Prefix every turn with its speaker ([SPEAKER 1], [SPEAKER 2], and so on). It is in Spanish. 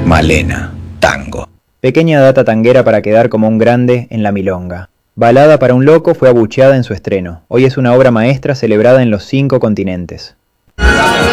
[SPEAKER 1] Malena, tango.
[SPEAKER 2] Pequeña data tanguera para quedar como un grande en la milonga. Balada para un loco fue abucheada en su estreno. Hoy es una obra maestra celebrada en los 5 continentes.